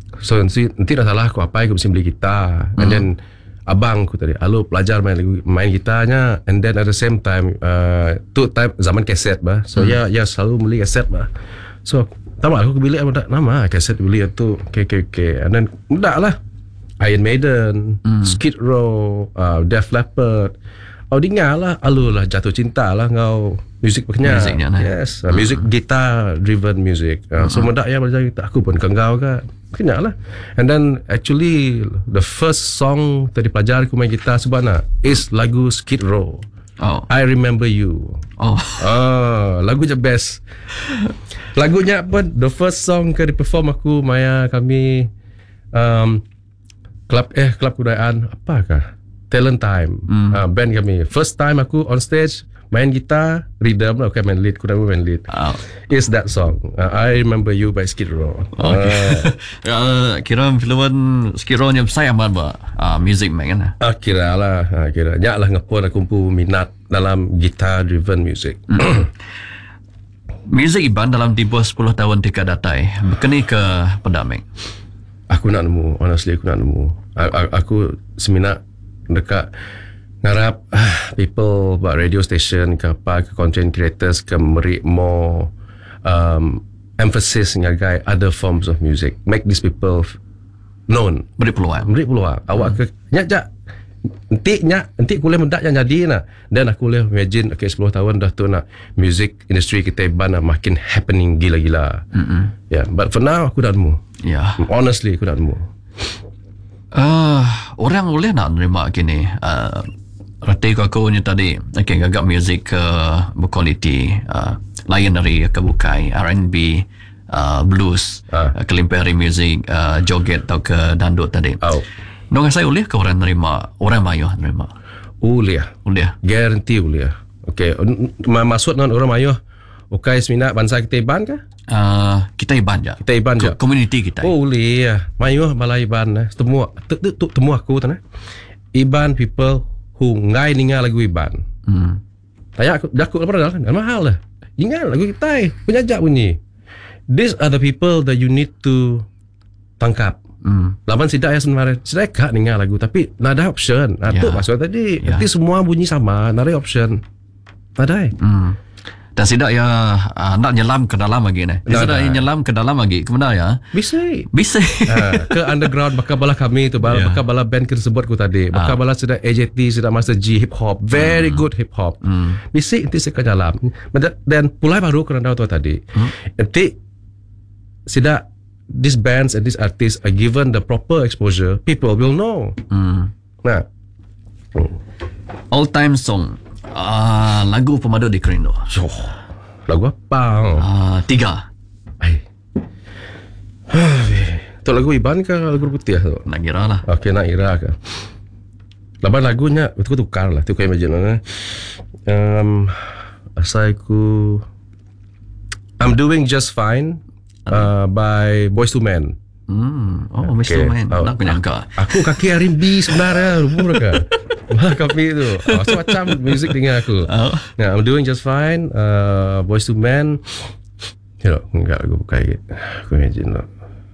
So nanti dah salah aku apa, aku mesti beli gitar. And then abang aku tadi, alu belajar main gitarnya. And then at the same time, tu time zaman kaset bah. So ya selalu beli kaset bah. So tamat aku beli nama kaset beli itu KKK. And then mudah lah, Iron Maiden, Skid Row, Def Leppard. Dengar lah, alu lah jatuh cinta lah ngau music Musiknya lah. Yes, music guitar driven music. So mudah ya belajar gitar. Aku pun kengau kan. Kenyak lah. And then actually the first song tadi pelajari aku main gitar sebenarnya is lagu Skid Row. I Remember You. Lagu je best. Lagunya pun the first song ke di perform aku maya kami klub kebudayaan apakah? Talent Time. Band kami. First time aku on stage main gitar, rhythm lah, main lead, kurang main lead. Is that song. I Remember You by Skid Row. Kira filman Skid Row nya saya amat music main kan? Kira lah. Nyak lah ngepon aku pun minat dalam guitar driven music. Music Iban dalam tempoh 10 tahun tika datai berkeni ke Pendaming. Aku nak nemu, honestly aku nak nemu. Aku seminat dekat ngarap people buat radio station ke apa, ke content creators ke beri more emphasis ngagai other forms of music, make these people known, beri peluang awak ke nyak nanti kuliah mendak yang jadi nak, dan aku boleh imagine 10 tahun dah tu nak music industry kita Iban makin happening gila-gila. But for now aku dah nemu. Honestly aku dah nemu. Orang boleh nak nerima gini rati aku ni tadi agak music berkualiti, lain dari kebukai R&B, blues, kelimpari music, joget atau ke dandut tadi. Dengan saya boleh ke orang nerima, orang mayu nerima? Boleh. Guarantee boleh. Okay, maksud non orang mayu okay seminat bangsa kita Iban ke? Kita Iban je. Community kita. Boleh ya. Mayu balai Iban semua. Temu aku tu Iban people who ngai ninga lagu Iban. Tanya aku apa dah mahal lah. Ingat lagu kita penyajak bunyi. These are the people that you need to tangkap. Lawan sidak ya sebenarnya. Sidak kak ninga lagu tapi nada option. Tu maksud tadi. Nanti semua bunyi sama, nada option. Nada. Dan sidak ya nak nyelam ke dalam lagi ni. Sidak nyelam ke dalam lagi. Kemana ya? Bisa. Ke underground bakal bala kami tu, bakal bala band kita sebut ku tadi. Bakal bala sidak AJT, sidak Master G hip hop, very good hip hop. Bisa nanti saya ke dalam. Dan pulai baru kerana tu tadi. Nanti sidak these bands and these artists are given the proper exposure, people will know. Nah. All time song. Lagu pemadu di Kerindo. Lagu apa? 3. Tu lagu Iban ke lagu putih tu? Nak kira lah. Okay, nak kira ke. Laban lagunya itu tukar lah. Tu kau imagine asaiku I'm Doing Just Fine by Boyz II Men. Boyz II Men. Nak menyangka. Aku kaki R&B sebenarnya. Rumur ke? Malah kami tu macam music dengan aku. I'm Doing Just Fine, Boyz II Men. Enggak aku buka lagi. Aku imagine lah.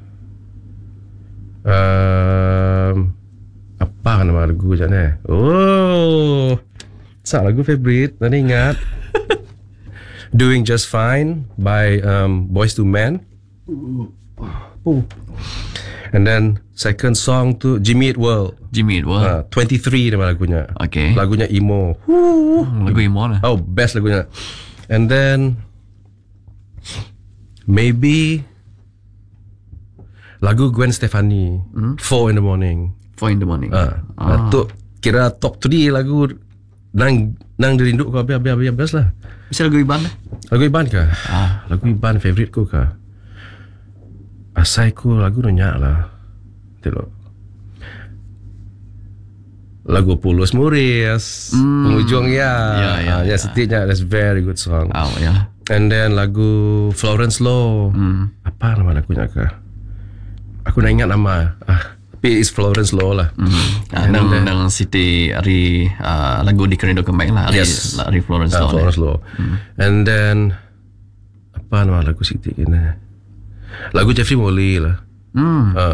Apa nama lagu macam ni? Sat lagu favorite tadi ingat. Doing Just Fine by Boyz II Men. And then second song tu Jimmy Eat World. 23 nama lagunya. Okay. Lagunya emo. Lagu emo lah. Best lagunya. And then maybe lagu Gwen Stefani, 4 in the Morning. Tu kira top 3 lagu nang dirinduk kau habis lah. Bisa lagu Iban lah. Lagu Iban ke? Lagu Iban favorite ku ke? Asaiku lagu nanya lah. Tengok. Lagu Pulus Muris, Penghujung ya. Setidaknya that's very good song. And then lagu Florence Law. Apa nama lagunya ke? Aku nak ingat nama. Tapi it's Florence Law lah. Nang Siti hari lagu di Kerindo Kembang lah. Hari Florence Law. And then apa nama lagu Siti ini? Lagu Jeffrey Molly lah.